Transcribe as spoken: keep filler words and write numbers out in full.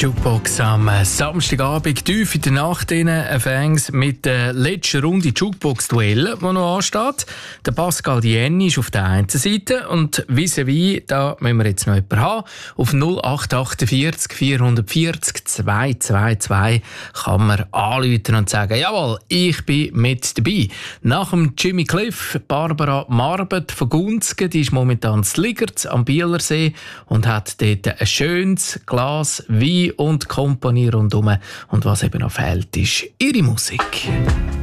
Jukebox am Samstagabend, tief in der Nacht fängt mit der letzten Runde Jukebox-Duell, die noch ansteht. Der Pascal Dienni ist auf der einen Seite und vis-à-vis, da müssen wir jetzt noch jemanden haben. Auf null acht acht vier vier vier vier zwei zwei zwei kann man anrufen und sagen, jawohl, ich bin mit dabei. Nach dem Jimmy Cliff, Barbara Marbet von Gunzgen, die ist momentan in Ligerz am Bielersee und hat dort ein schönes Glas Wein und Kompanie rundherum. Und was eben noch fehlt, ist ihre Musik.